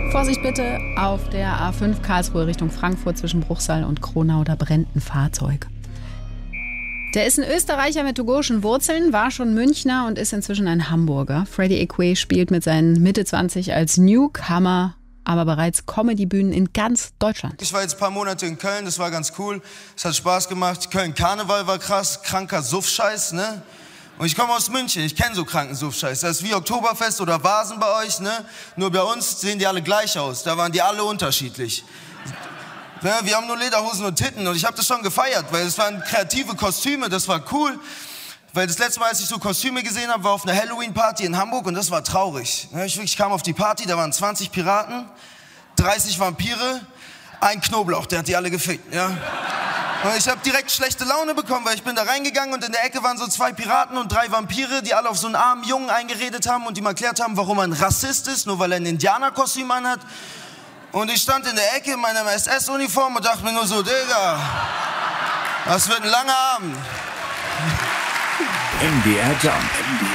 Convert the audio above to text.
Vorsicht bitte, auf der A5 Karlsruhe Richtung Frankfurt zwischen Bruchsal und Kronau, da brennt ein Fahrzeug. Der ist ein Österreicher mit togolischen Wurzeln, war schon Münchner und ist inzwischen ein Hamburger. Freddie Equay spielt mit seinen Mitte 20 als Newcomer, aber bereits Comedy-Bühnen in ganz Deutschland. Ich war jetzt ein paar Monate in Köln, das war ganz cool. Es hat Spaß gemacht. Köln-Karneval war krass, kranker Suff-Scheiß, ne? Und ich komme aus München, ich kenne so kranken Suff-Scheiß. Das ist wie Oktoberfest oder Vasen bei euch, ne? Nur bei uns sehen die alle gleich aus, da waren die alle unterschiedlich. Ne? Wir haben nur Lederhosen und Titten und ich habe das schon gefeiert, weil es waren kreative Kostüme, das war cool. Weil das letzte Mal, als ich so Kostüme gesehen habe, war auf einer Halloween-Party in Hamburg und das war traurig. Ich kam auf die Party, da waren 20 Piraten, 30 Vampire, ein Knoblauch, der hat die alle gefickt, ja. Und ich habe direkt schlechte Laune bekommen, weil ich bin da reingegangen und in der Ecke waren so 2 Piraten und 3 Vampire, die alle auf so einen armen Jungen eingeredet haben und ihm erklärt haben, warum er ein Rassist ist, nur weil er ein Indianerkostüm anhat. Und ich stand in der Ecke in meiner SS-Uniform und dachte mir nur so, Digga, das wird ein langer Abend. MDR Jump.